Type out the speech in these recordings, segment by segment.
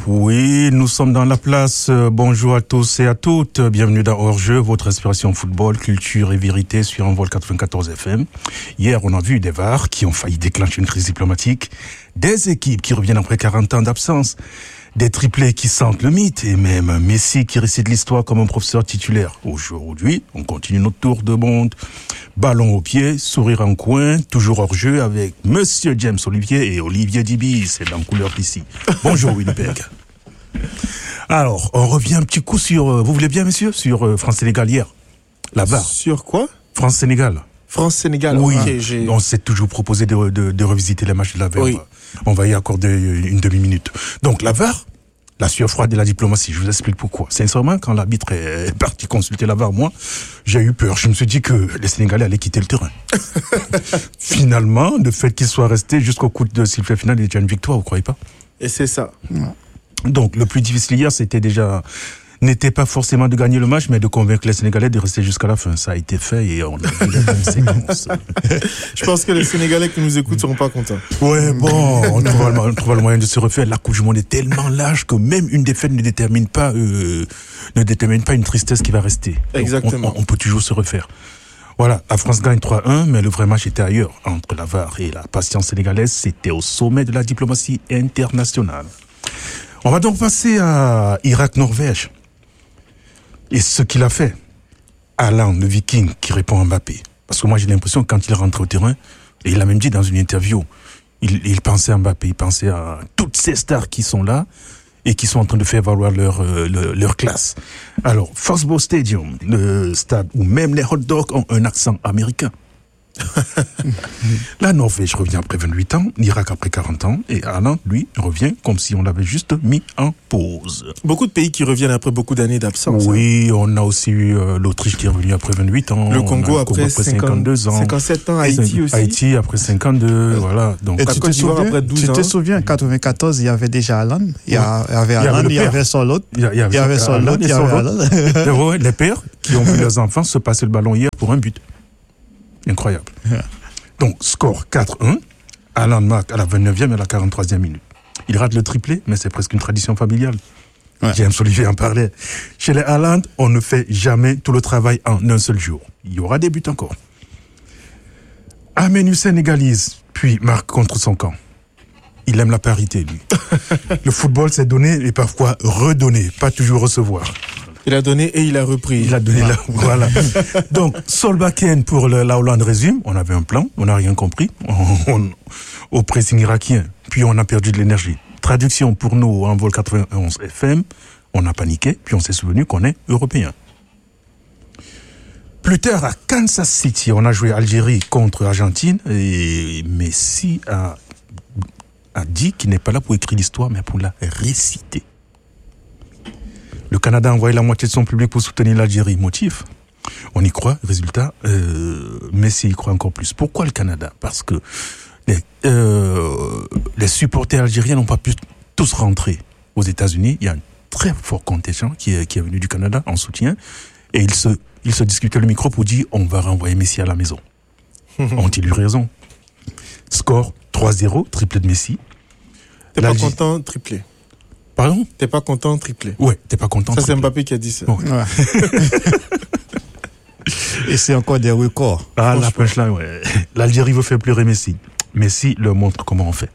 Oui, nous sommes dans la place. Bonjour à tous et à toutes. Bienvenue dans Hors-jeu, votre inspiration football, culture et vérité sur Envol 94 FM. Hier, on a vu des VAR qui ont failli déclencher une crise diplomatique, des équipes qui reviennent après 40 ans d'absence, des triplés qui sentent le mythe et même Messi qui récite l'histoire comme un professeur titulaire. Aujourd'hui, on continue notre tour de monde. Ballon au pied, sourire en coin, toujours hors jeu avec Monsieur James Olivier et Olivier Dibi. C'est dans couleur d'ici. Bonjour Winnipeg. Alors, on revient un petit coup sur, vous voulez bien messieurs, sur France-Sénégal hier. La VAR. Sur quoi? France-Sénégal. France-Sénégal. Oui, okay, on s'est toujours proposé de revisiter les matchs de la VAR. Oui. On va y accorder une demi-minute. Donc la VAR, la sueur froide de la diplomatie, je vous explique pourquoi. Sincèrement, quand l'arbitre est parti consulter la VAR, moi, j'ai eu peur. Je me suis dit que les Sénégalais allaient quitter le terrain. Finalement, le fait qu'ils soient restés jusqu'au coup de sifflet final, il y a déjà une victoire, vous croyez pas? Et c'est ça. Donc le plus difficile hier, n'était pas forcément de gagner le match, mais de convaincre les Sénégalais de rester jusqu'à la fin. Ça a été fait et on a vu les conséquences. Je pense que les Sénégalais qui nous écoutent seront pas contents. Ouais, bon, on trouvera le moyen de se refaire. La Coupe du Monde est tellement large que même une défaite ne détermine pas une tristesse qui va rester. Exactement. On peut toujours se refaire. Voilà, la France gagne 3-1, mais le vrai match était ailleurs. Entre la VAR et la patience sénégalaise, c'était au sommet de la diplomatie internationale. On va donc passer à Irak-Norvège. Et ce qu'il a fait, Haaland, le Viking, qui répond à Mbappé. Parce que moi, j'ai l'impression que quand il rentre au terrain, et il a même dit dans une interview, il pensait à Mbappé, il pensait à toutes ces stars qui sont là et qui sont en train de faire valoir leur classe. Alors, Foxborough Stadium, le stade où même les hot dogs ont un accent américain. La Norvège revient après 28 ans, l'Irak après 40 ans, et Haaland, lui, revient comme si on l'avait juste mis en pause. Beaucoup de pays qui reviennent après beaucoup d'années d'absence. Oui, on a aussi eu l'Autriche qui est revenue après 28 ans. Le Congo après 52 ans. 57 ans, Haïti aussi. Haïti après 52, voilà. Donc, et tu te souviens, en 94, il y avait déjà Haaland. Il y avait Haaland, il y avait Solot. Il y avait Solot, il y avait Haaland. Les pères qui ont vu leurs enfants se passer le ballon hier pour un but. Incroyable. Yeah. Donc, score 4-1. Haaland marque à la 29e et à la 43e minute. Il rate le triplé, mais c'est presque une tradition familiale. Ouais. James Olivier en parlait. Chez les Haaland, on ne fait jamais tout le travail en un seul jour. Il y aura des buts encore. Ahmed Hussein égalise, puis marque contre son camp. Il aime la parité, lui. Le football, c'est donner et parfois redonner, pas toujours recevoir. Il a donné et il a repris. Il a donné voilà. Donc, Solbakken pour la Hollande résume. On avait un plan, on n'a rien compris. Au pressing irakien. Puis on a perdu de l'énergie. Traduction pour nous en vol 91 FM. On a paniqué, puis on s'est souvenu qu'on est européen. Plus tard, à Kansas City, on a joué Algérie contre Argentine. Et Messi a dit qu'il n'est pas là pour écrire l'histoire, mais pour la réciter. Le Canada a envoyé la moitié de son public pour soutenir l'Algérie. Motif, on y croit. Résultat, Messi y croit encore plus. Pourquoi le Canada? Parce que les supporters algériens n'ont pas pu tous rentrer aux États-Unis. Il y a un très fort contingent qui est venu du Canada en soutien. Et ils se discutaient le micro pour dire on va renvoyer Messi à la maison. Ont-ils eu raison? Score 3-0, triplé de Messi. T'es pas content, triplé? Pardon? T'es pas content, triplé. Ouais, t'es pas content. Ça, c'est Mbappé qui a dit ça. Ouais. Ouais. Et c'est encore des records. Ah, la punchline, ouais. L'Algérie veut faire pleurer Messi. Messi leur montre comment on fait.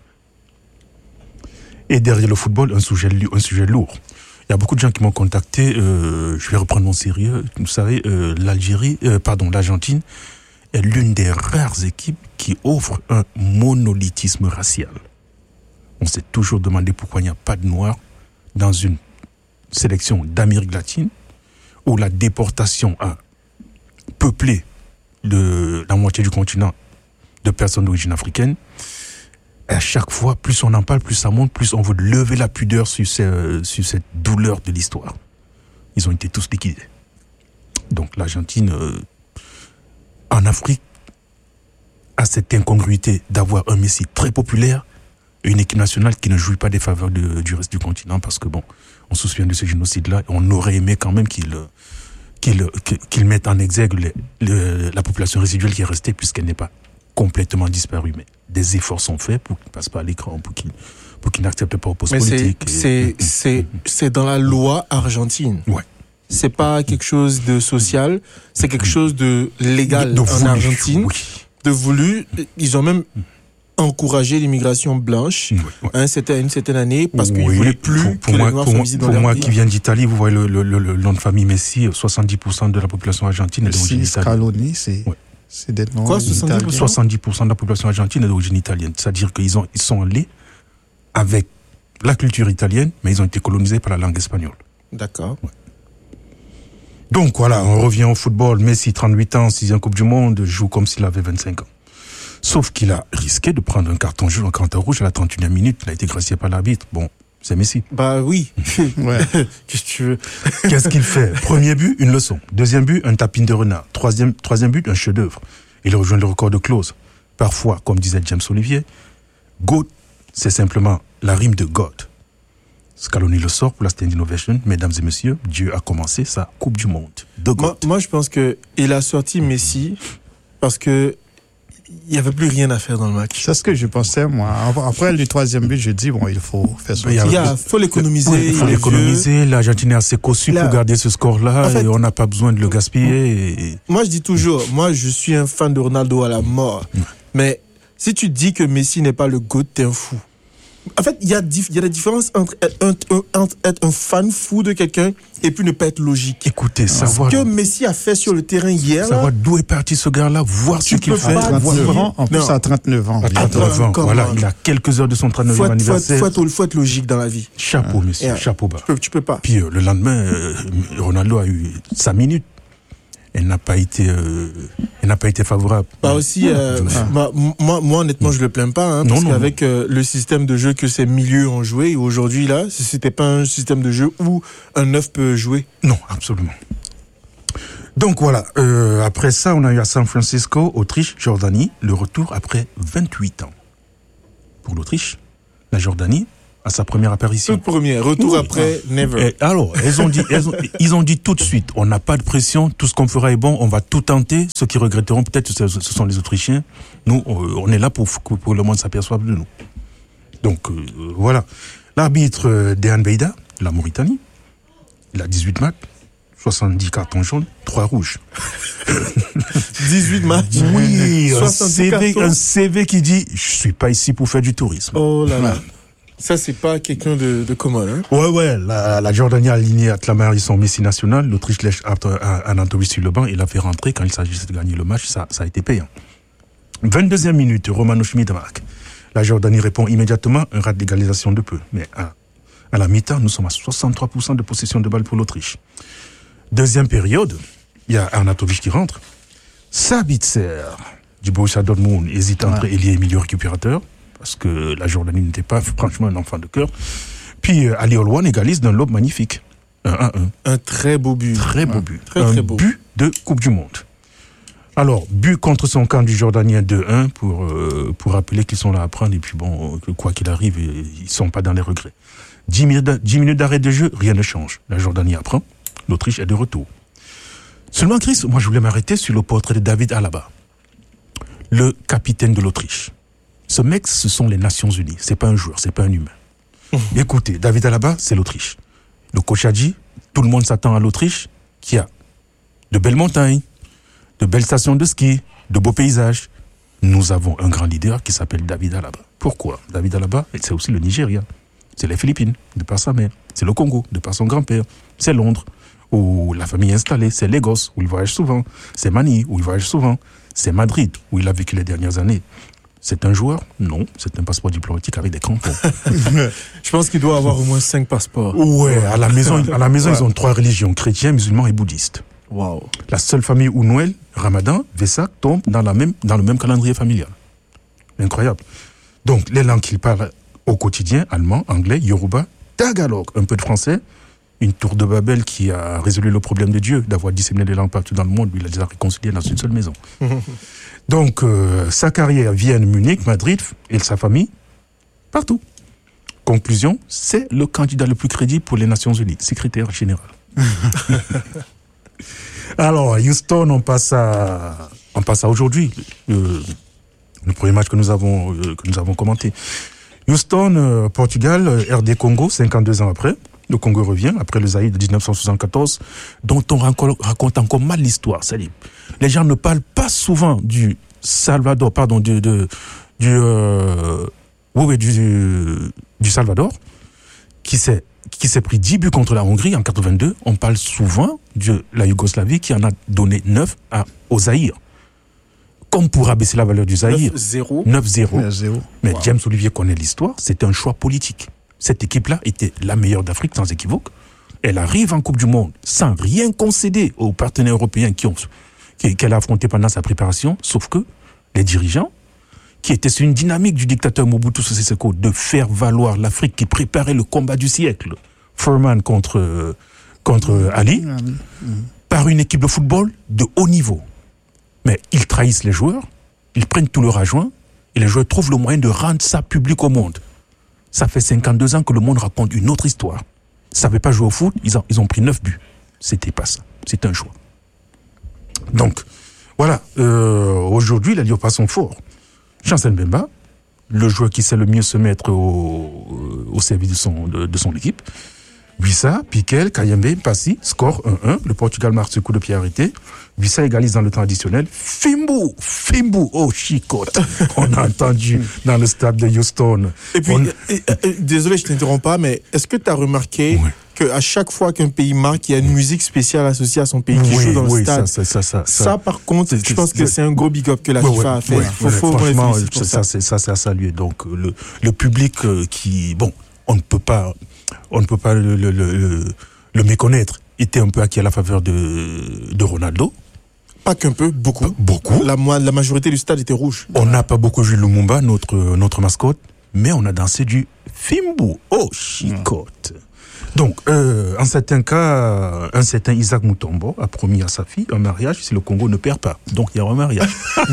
Et derrière le football, un sujet lourd. Il y a beaucoup de gens qui m'ont contacté. Je vais reprendre mon sérieux. Vous savez, l'Argentine est l'une des rares équipes qui offre un monolithisme racial. On s'est toujours demandé pourquoi il n'y a pas de Noirs dans une sélection d'Amérique latine où la déportation a peuplé la moitié du continent de personnes d'origine africaine. Et à chaque fois, plus on en parle, plus ça monte, plus on veut lever la pudeur sur cette douleur de l'histoire. Ils ont été tous liquidés. Donc l'Argentine, en Afrique, a cette incongruité d'avoir un Messi très populaire, une équipe nationale qui ne jouit pas des faveurs du reste du continent, parce que bon, on se souvient de ce génocide-là, et on aurait aimé quand même qu'il mette en exergue la population résiduelle qui est restée, puisqu'elle n'est pas complètement disparue. Mais des efforts sont faits pour qu'il ne passe pas à l'écran, pour qu'ils n'acceptent pas au poste politique. C'est dans la loi argentine. Ouais. C'est pas quelque chose de social, c'est quelque chose de légal en Argentine. Oui. De voulu. Ils ont même encouragé l'immigration blanche une certaine année parce qu'ils ne voulaient plus que les Noirs soient visibles dans leur pays. Pour moi qui viens d'Italie, vous voyez le nom de famille Messi, 70% de la population argentine est d'origine italienne. Scaloni, c'est des noms. Quoi, 70% de la population argentine est d'origine italienne. C'est-à-dire qu'ils sont allés avec la culture italienne, mais ils ont été colonisés par la langue espagnole. D'accord. Ouais. Donc voilà, on revient au football. Messi, 38 ans, 6e Coupe du Monde, joue comme s'il avait 25 ans. Sauf qu'il a risqué de prendre un carton rouge à la 31e minute. Il a été gracié par l'arbitre. Bon, c'est Messi. Bah oui. Ouais. Qu'est-ce que tu veux? Qu'est-ce qu'il fait? Premier but, une leçon. Deuxième but, un tapin de renard. Troisième but, un chef-d'œuvre. Il rejoint le record de Klose. Parfois, comme disait James Olivier, GOAT, c'est simplement la rime de God. Scaloni le sort pour la Standing Ovation. Mesdames et messieurs, Dieu a commencé sa Coupe du Monde. Moi, je pense qu'il a sorti Messi parce que il n'y avait plus rien à faire dans le match. C'est ce que je pensais, moi. Après le troisième but, je dis, bon, il faut faire ça. Il faut l'économiser. Oui, il faut l'économiser. L'Argentine est assez cossue pour garder ce score-là. En fait, et on n'a pas besoin de le gaspiller. Moi, je dis toujours, je suis un fan de Ronaldo à la mort. Mais si tu dis que Messi n'est pas le GOAT, t'es un fou. En fait, il y a la différence entre être un fan fou de quelqu'un et puis ne pas être logique. Écoutez, savoir ce que Messi a fait sur le terrain hier. Savoir d'où est parti ce gars-là, voir ce qu'il fait. En plus, à 39 ans. À 39 ans, voilà, il a quelques heures de son 39e anniversaire. Faut être logique dans la vie. Chapeau, monsieur, chapeau bas. Tu peux pas. Puis le lendemain, Ronaldo a eu 5 minutes. Elle n'a pas été favorable. Aussi, moi, honnêtement, je le plains pas, parce qu'avec le système de jeu que ces milieux ont joué, aujourd'hui, là, c'était pas un système de jeu où un neuf peut jouer. Non, absolument. Donc voilà, après ça, on a eu à San Francisco, Autriche, Jordanie, le retour après 28 ans. Pour l'Autriche, la Jordanie, à sa première apparition. Toute première, retour après, never. Et alors, ils ont dit tout de suite, on n'a pas de pression, tout ce qu'on fera est bon, on va tout tenter. Ceux qui regretteront peut-être, ce sont les Autrichiens. Nous, on est là pour que le monde s'aperçoive de nous. Donc, voilà. L'arbitre Dehan Beida, de la Mauritanie, il a 18 matchs, 70 cartons jaunes, 3 rouges. 18 matchs. Oui, un CV qui dit, je suis pas ici pour faire du tourisme. Oh là là. Ça, c'est pas quelqu'un de commode, hein? Ouais. La Jordanie a aligné à Tlamar son Messi national. L'Autriche lèche Anatoly sur le banc. Il a fait rentrer quand il s'agissait de gagner le match. Ça a été payant. 22e minute, Romano Schmid marque. La Jordanie répond immédiatement, un rat d'égalisation de peu. Mais à la mi-temps, nous sommes à 63% de possession de balle pour l'Autriche. Deuxième période, il y a Arnautovic qui rentre. Sabitzer du Borussia Dortmund hésite entre ailier et milieu récupérateur. Parce que la Jordanie n'était pas franchement un enfant de cœur. Puis Ali Olwan égalise d'un lob magnifique. 1-1. Un très beau but. Très beau but. Très beau. But de Coupe du Monde. Alors, but contre son camp du Jordanien 2-1 pour rappeler qu'ils sont là à prendre. Et puis bon, quoi qu'il arrive, ils ne sont pas dans les regrets. 10 minutes d'arrêt de jeu, rien ne change. La Jordanie apprend. L'Autriche est de retour. Seulement, Chris, moi je voulais m'arrêter sur le portrait de David Alaba, le capitaine de l'Autriche. Ce mec, ce sont les Nations Unies. C'est pas un joueur, c'est pas un humain. Écoutez, David Alaba, c'est l'Autriche. Le coach a dit, tout le monde s'attend à l'Autriche, qui a de belles montagnes, de belles stations de ski, de beaux paysages. Nous avons un grand leader qui s'appelle David Alaba. Pourquoi? David Alaba, c'est aussi le Nigeria. C'est les Philippines, de par sa mère. C'est le Congo, de par son grand-père. C'est Londres, où la famille est installée. C'est Lagos, où il voyage souvent. C'est Manille, où il voyage souvent. C'est Madrid, où il a vécu les dernières années. C'est un joueur? Non, c'est un passeport diplomatique avec des crampons. Je pense qu'il doit avoir au moins 5 passeports. Ouais, à la maison, ils ont 3 religions, chrétiens, musulmans et bouddhistes. Wow. La seule famille où Noël, Ramadan, Vesak tombent dans le même calendrier familial. Incroyable. Donc, les langues qu'il parle au quotidien, allemand, anglais, yoruba, tagalog, un peu de français, une tour de Babel qui a résolu le problème de Dieu, d'avoir disséminé les langues partout dans le monde, lui, il les a réconciliées dans une seule maison. Donc, sa carrière, Vienne, Munich, Madrid, et sa famille, partout. Conclusion, c'est le candidat le plus crédible pour les Nations Unies, secrétaire général. Alors, Houston, on passe à aujourd'hui, le premier match que nous avons commenté. Houston, Portugal, RD Congo, 52 ans après. Le Congo revient, après le Zaïre de 1974, dont on raconte encore mal l'histoire. C'est-à-dire, les gens ne parlent pas souvent du Salvador, pardon, du Salvador, qui s'est pris 10 buts contre la Hongrie en 82. On parle souvent de la Yougoslavie qui en a donné 9 au Zaïre. Comme pour abaisser la valeur du Zaïre. 9-0. Mais James Olivier connaît l'histoire, c'était un choix politique. Cette équipe-là était la meilleure d'Afrique, sans équivoque. Elle arrive en Coupe du Monde sans rien concéder aux partenaires européens qu'elle a affrontés pendant sa préparation, sauf que les dirigeants, qui étaient sur une dynamique du dictateur Mobutu Sese Seko de faire valoir l'Afrique, qui préparait le combat du siècle, Foreman contre Ali, par une équipe de football de haut niveau. Mais ils trahissent les joueurs, ils prennent tout leur argent, et les joueurs trouvent le moyen de rendre ça public au monde. Ça fait 52 ans que le monde raconte une autre histoire. Ils ne savaient pas jouer au foot, ils ont pris 9 buts. C'était pas ça, c'était un choix. Donc, voilà, aujourd'hui, les Léopards sont forts. Chancel Mbemba, le joueur qui sait le mieux se mettre au service de son équipe. Wissa, Piquel, Kayembe, Passy, score 1-1. Le Portugal marque ce coup de pied arrêté. Wissa égalise dans le temps additionnel. Fimbu, oh chicote. On a entendu dans le stade de Houston. Et puis, désolé, je t'interromps pas, mais est-ce que tu as remarqué qu'à chaque fois qu'un pays marque, il y a une musique spéciale associée à son pays qui joue dans le stade? Ça, par contre, je pense que c'est un gros big up que la FIFA a fait. Franchement, ça c'est à saluer. Donc, le public qui, bon, on ne peut pas le méconnaître, était un peu acquis à la faveur de Ronaldo. Pas qu'un peu, beaucoup. La majorité du stade était rouge. On n'a pas beaucoup vu Lumumba, notre mascotte, mais on a dansé du Fimbu. Oh, chicote. Donc, en certains cas, un certain Isaac Mutombo a promis à sa fille un mariage si le Congo ne perd pas. Donc, il y aura un mariage.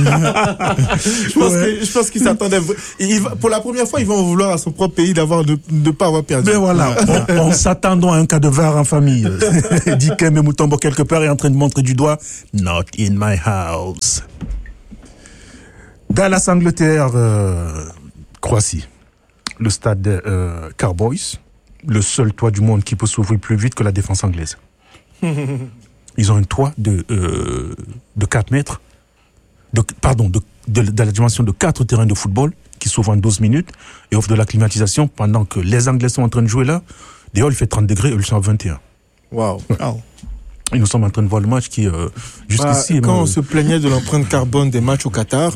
Je pense qu'il s'attendait. Pour la première fois, ils vont vouloir à son propre pays de ne pas avoir perdu. Mais voilà, on s'attendant à un cas de VAR en famille. Dikembe Mutombo, quelque part, est en train de montrer du doigt. Not in my house. Dallas, Angleterre, Croatie. Le stade Cowboys. Le seul toit du monde qui peut s'ouvrir plus vite que la défense anglaise. Ils ont un toit de 4 mètres, de la dimension de 4 terrains de football qui s'ouvrent en 12 minutes et offrent de la climatisation pendant que les Anglais sont en train de jouer là. D'ailleurs, il fait 30 degrés, eux, ils sont à 21. Waouh. Et nous sommes en train de voir le match qui, jusqu'ici... Quand on se plaignait de l'empreinte carbone des matchs au Qatar...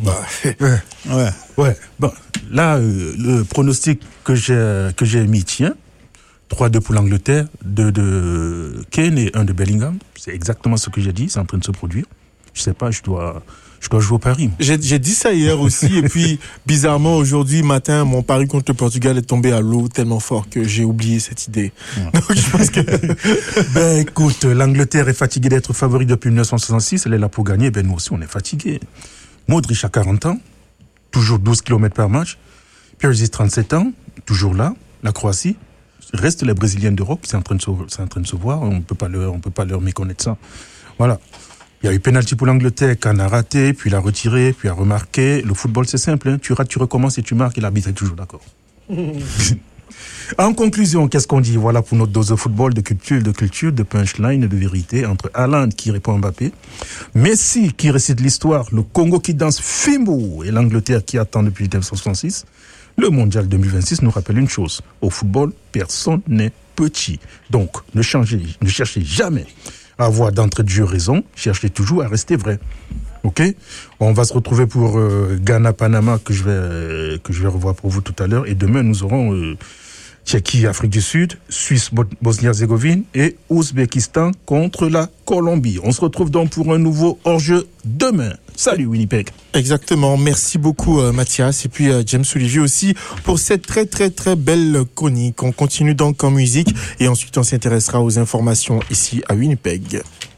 Là, le pronostic que j'ai émis tient. 3-2 pour l'Angleterre, 2 de Kane et 1 de Bellingham. C'est exactement ce que j'ai dit, c'est en train de se produire. Je sais pas, je dois jouer au pari. J'ai dit ça hier aussi, et puis bizarrement aujourd'hui matin, mon pari contre le Portugal est tombé à l'eau tellement fort que j'ai oublié cette idée. Donc je pense que... écoute, l'Angleterre est fatiguée d'être favori depuis 1966, elle est là pour gagner, nous aussi on est fatigués. Modric a 40 ans, toujours 12 km par match. Perisic 37 ans, toujours là. La Croatie, reste les Brésiliens d'Europe, c'est en train de se voir, on peut pas leur méconnaître ça. Voilà. Il y a eu pénalty pour l'Angleterre, Kane a raté, puis il a retiré, puis il a remarqué. Le football, c'est simple, hein. Tu rates, tu recommences et tu marques et l'arbitre est toujours d'accord. En conclusion, qu'est-ce qu'on dit? Voilà pour notre dose de football, de culture, de punchline, de vérité, entre Haaland qui répond à Mbappé, Messi qui récite l'histoire, le Congo qui danse Fimbu et l'Angleterre qui attend depuis 1966. Le mondial 2026 nous rappelle une chose. Au football, personne n'est petit. Donc, ne cherchez jamais à avoir d'entrée de jeu raison. Cherchez toujours à rester vrai. Ok? On va se retrouver pour Ghana-Panama que je vais revoir pour vous tout à l'heure. Et demain, nous aurons Tchéquie, Afrique du Sud, Suisse, Bosnie-Herzégovine et Ouzbékistan contre la Colombie. On se retrouve donc pour un nouveau hors-jeu demain. Salut Winnipeg. Exactement. Merci beaucoup Mathias et puis James Olivier aussi pour cette très très très belle chronique. On continue donc en musique et ensuite on s'intéressera aux informations ici à Winnipeg.